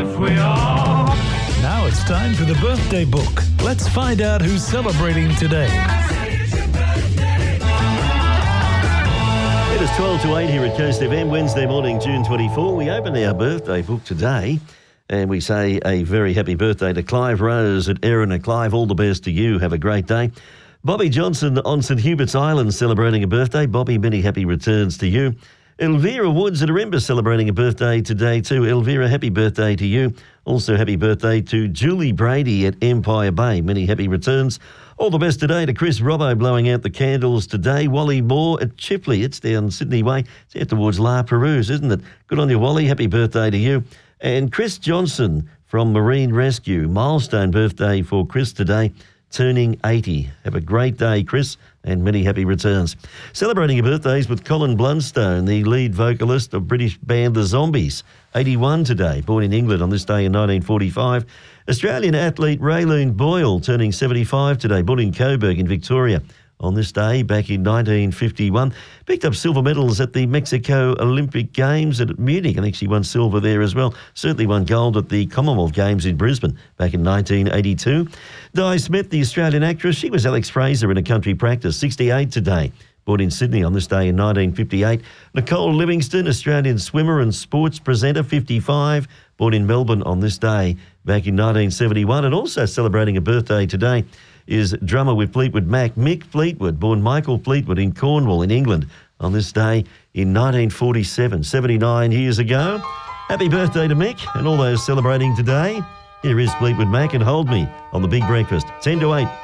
life we are. Now it's time for the birthday book. Let's find out who's celebrating today. It is 12 to 8 here at Coast FM, Wednesday morning, June 24. We open our birthday book today and we say a very happy birthday to Clive Rose at Erina. Clive, all the best to you. Have a great day. Bobby Johnson on St Hubert's Island celebrating a birthday. Bobby, many happy returns to you. Elvira Woods at Arimba celebrating a birthday today too. Elvira, happy birthday to you. Also happy birthday to Julie Brady at Empire Bay. Many happy returns. All the best today to Chris Robbo blowing out the candles today. Wally Moore at Chipley. It's down Sydney Way. It's out towards La Perouse, isn't it? Good on you, Wally. Happy birthday to you. And Chris Johnson from Marine Rescue. Milestone birthday for Chris today, turning 80. Have a great day, Chris, and many happy returns. Celebrating your birthdays with Colin Blunstone, the lead vocalist of British band The Zombies. 81 today, born in England on this day in 1945. Australian athlete Raylene Boyle turning 75 today, born in Coburg in Victoria on this day back in 1951. Picked up silver medals at the Mexico Olympic Games at Munich. I think she won silver there as well. Certainly won gold at the Commonwealth Games in Brisbane back in 1982. Di Smith, the Australian actress, she was Alex Fraser in A Country Practice, 68 today. Born in Sydney on this day in 1958. Nicole Livingston, Australian swimmer and sports presenter, 55. Born in Melbourne on this day back in 1971. And also celebrating a birthday today is drummer with Fleetwood Mac, Mick Fleetwood, born Michael Fleetwood in Cornwall in England on this day in 1947, 79 years ago. Happy birthday to Mick and all those celebrating today. Here is Fleetwood Mac and Hold Me on The Big Breakfast, 10 to 8.